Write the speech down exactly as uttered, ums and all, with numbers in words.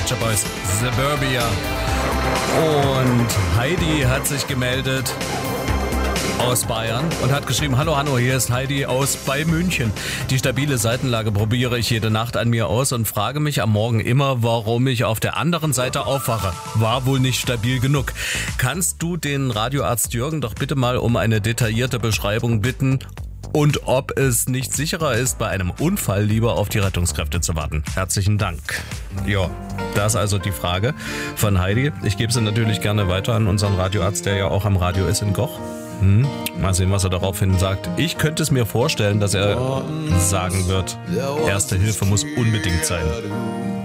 Pet Shop Boys, Suburbia. Und Heidi hat sich gemeldet aus Bayern und hat geschrieben: Hallo Hanno, hier ist Heidi aus bei München. Die stabile Seitenlage probiere ich jede Nacht an mir aus und frage mich am Morgen immer, warum ich auf der anderen Seite aufwache. War wohl nicht stabil genug. Kannst du den Radioarzt Jürgen doch bitte mal um eine detaillierte Beschreibung bitten? Und ob es nicht sicherer ist, bei einem Unfall lieber auf die Rettungskräfte zu warten. Herzlichen Dank. Ja, das ist also die Frage von Heidi. Ich gebe sie natürlich gerne weiter an unseren Radioarzt, der ja auch am Radio ist in Goch. Hm, mal sehen, was er daraufhin sagt. Ich könnte es mir vorstellen, dass er sagen wird, Erste Hilfe muss unbedingt sein.